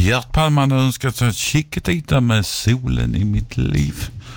Gert Palman önskar sig Chiquitita med solen i mitt liv.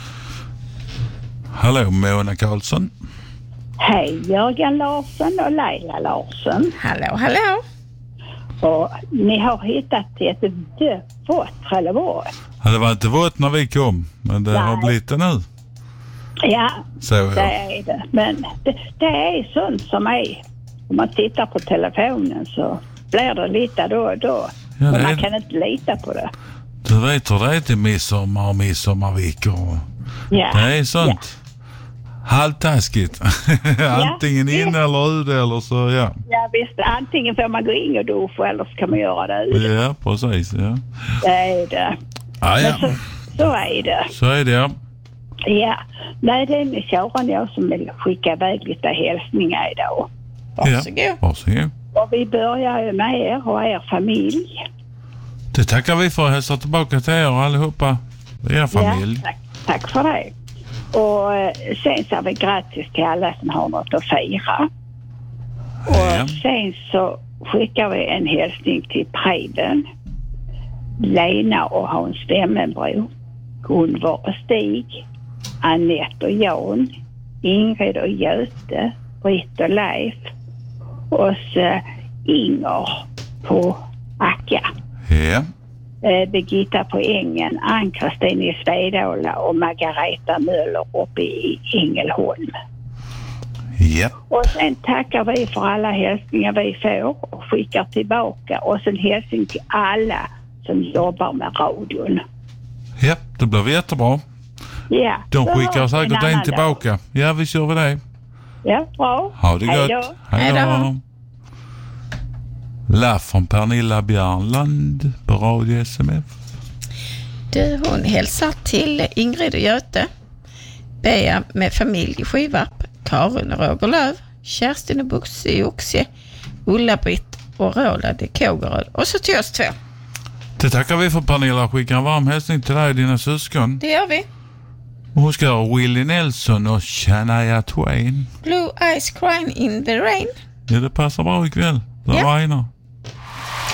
Hallå Mona Karlsson. Hej Jörgen Larsson och Leila Larsson. Hallå, hallå. Och ni har hittat ett vått Trelleborg. Ja, det var inte vått när vi kom, men det har blivit det nu. Ja, så, det är det. Men det är sånt som är. Om man tittar på telefonen så blir det lite då och då. Ja, men man kan inte lita på det. Du vet hur det är till midsommar och midsommarveckor. Ja. Det är sånt. Ja. Halvtaskigt. Antingen in eller ut eller så, ja. Ja visst, antingen får man gå in och duscha eller så kan man göra det ut. Ja, precis, ja. Det är det. Ja, ja. Men så är det. Så är det, ja. Ja, nej det är ni Sören jag som vill skicka iväg lite hälsningar idag. Varsågod. Ja, varsågod. Och vi börjar ju med er och er familj. Det tackar vi för att hälsa tillbaka till er allihopa. Er familj. Ja, tack för det. Och sen så är vi grattis till alla som har något att fira. Och sen så skickar vi en hälsning till Preben, Lena och Hans Stämmenbro, Gunvor och Stig, Annette och Jan, Ingrid och Göte, Britt och Leif och så Inger på Acka. Ja. Birgitta på Ängen, Ann-Kristin i Svedala och Margareta Möller uppe i Ängelholm. Ja. Och sen tackar vi för alla hälsningar vi får och skickar tillbaka. Och sen hälsning till alla som jobbar med radion. Ja, det blir jättebra. Ja. De skickar säkert en tillbaka. Dag. Ja, vi kör vi det. Ja, bra. Ha det gott. Hej då. Laff från Pernilla Bjärnland på Radio SMF. Du, hon hälsar till Ingrid och Göte, Bea med familj i Skivarp, Karin och Roger Löv, Kerstin och Bosse i Oxie, Ulla-Britt och Roland i Kågeröd. Och så till oss två. Det tackar vi för Pernilla. Skickar en varm hälsning till dig och dina syskon. Det gör vi. Och hon ska ha Willie Nelson och Shania Twain. Blue Eyes Crying in the Rain. Ja, det passar bra ikväll. Det regnar.